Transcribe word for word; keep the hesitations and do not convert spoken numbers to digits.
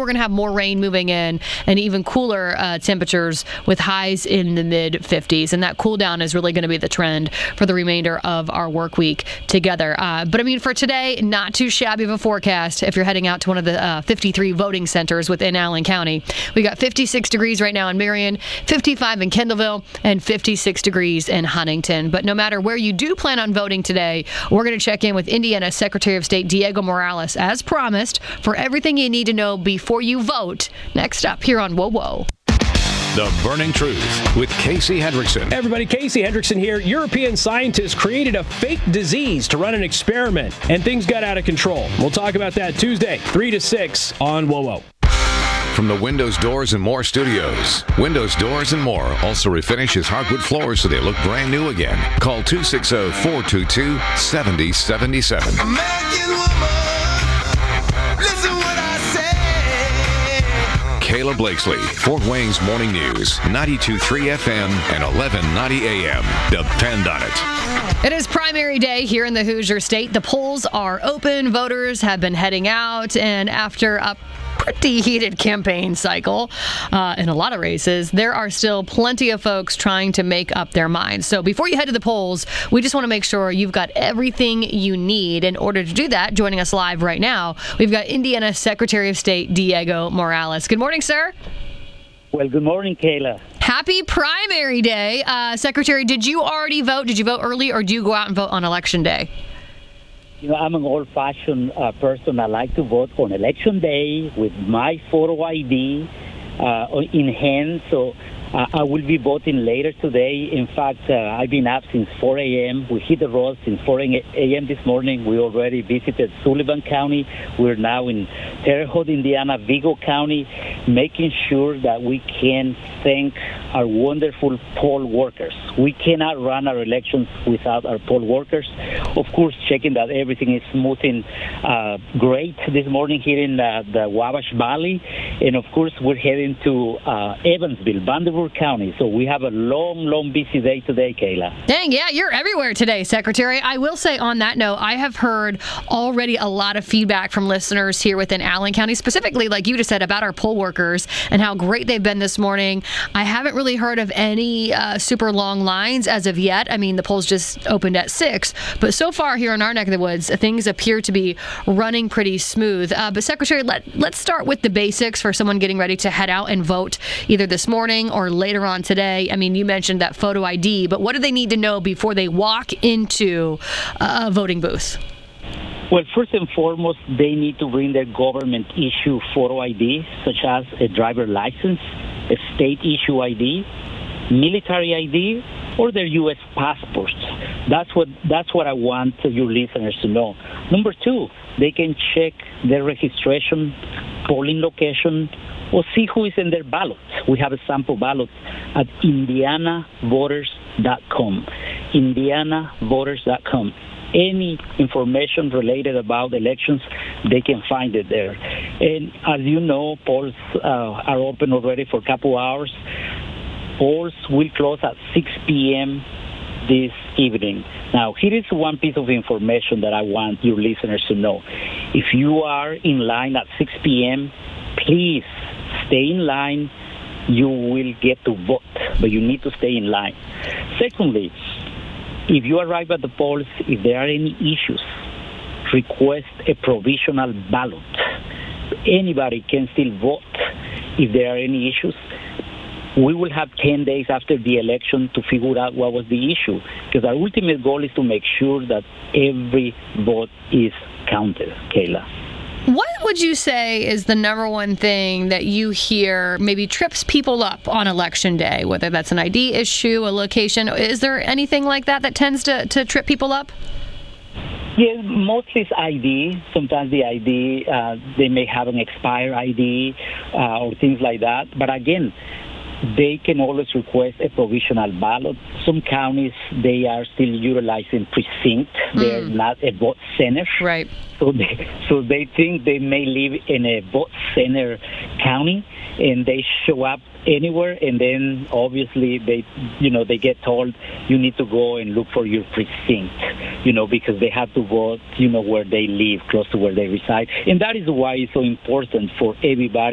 we're going to have more rain moving in and even cooler uh, temperatures with highs in the mid fifties. And that cool down is really going to be the trend for the remainder of our work week together. Uh, but I mean, for today, not too shabby of a forecast if you're heading out to one of the uh, fifty-three voting centers within Allen County. We got fifty-six degrees right now in Marion, fifty-five in Kendallville, and fifty-six degrees in Huntington. But no matter where you do plan on voting today, we're going to check in with Indiana Secretary of State Diego Morales, as promised, for everything you need to know before you vote. Next up here on Whoa Whoa. The Burning Truth with Casey Hendrickson. Hey everybody, Casey Hendrickson here. European scientists created a fake disease to run an experiment, and things got out of control. We'll talk about that Tuesday, three to six on Whoa Whoa. From the Windows, Doors, and More studios, Windows, Doors, and More also refinishes hardwood floors so they look brand new again. Call two six zero, four two two, seven zero seven seven. American woman, listen what I say. Kayla Blakesley, Fort Wayne's Morning News, ninety-two point three F M and eleven ninety A M. Depend on it. It is primary day here in the Hoosier State. The polls are open. Voters have been heading out, and after a pretty heated campaign cycle uh, in a lot of races, there are still plenty of folks trying to make up their minds. So before you head to the polls, we just want to make sure you've got everything you need. In order to do that, joining us live right now, we've got Indiana Secretary of State Diego Morales. Good morning, sir. Well, good morning, Kayla. Happy primary day. Uh, Secretary, did you already vote? Did you vote early, or do you go out and vote on Election Day? You know, I'm an old-fashioned uh, person. I like to vote on Election Day with my photo I D uh, in hand. So uh, I will be voting later today. In fact, uh, I've been up since four A M We hit the road since four A M this morning. We already visited Sullivan County. We're now in Terre Haute, Indiana, Vigo County, making sure that we can thank our wonderful poll workers. We cannot run our elections without our poll workers. Of course, checking that everything is moving uh, great this morning here in uh, the Wabash Valley. And of course, we're heading to uh, Evansville, Vanderbilt County. So we have a long, long, busy day today, Kayla. Dang, yeah, you're everywhere today, Secretary. I will say on that note, I have heard already a lot of feedback from listeners here within Allen County, specifically, like you just said, about our poll workers and how great they've been this morning. I haven't really heard of any uh, super long lines as of yet. I mean, the polls just opened at six, but so far here in our neck of the woods, things appear to be running pretty smooth. Uh, but Secretary, let, let's start with the basics for someone getting ready to head out and vote either this morning or later on today. I mean, you mentioned that photo I D, but what do they need to know before they walk into a voting booth? Well, first and foremost, they need to bring their government issue photo I D, such as a driver license, a state issue I D, military I D, or their U S passports. That's what that's what I want your listeners to know. Number two, they can check their registration, polling location, or see who is in their ballot. We have a sample ballot at indiana voters dot com. indiana voters dot com. Any information related about elections, they can find it there. And as you know, polls uh, are open already for a couple hours. Polls will close at six P M this evening. Now, here is one piece of information that I want your listeners to know. If you are in line at six P M, please stay in line. You will get to vote, but you need to stay in line. Secondly, if you arrive at the polls, if there are any issues, request a provisional ballot. Anybody can still vote if there are any issues. We will have ten days after the election to figure out what was the issue, because our ultimate goal is to make sure that every vote is counted, Kayla. What would you say is the number one thing that you hear maybe trips people up on Election Day, whether that's an I D issue, a location? Is there anything like that that tends to, to trip people up? Yeah, mostly it's I D. Sometimes the I D, uh, they may have an expired I D uh, or things like that. But again, they can always request a provisional ballot. Some counties, they are still utilizing precinct. Mm. They're not a vote center. Right. So they, so they think they may live in a vote center county, and they show up anywhere, and then obviously they, you know, they get told you need to go and look for your precinct, you know, because they have to vote, you know, where they live, close to where they reside. And that is why it's so important for everybody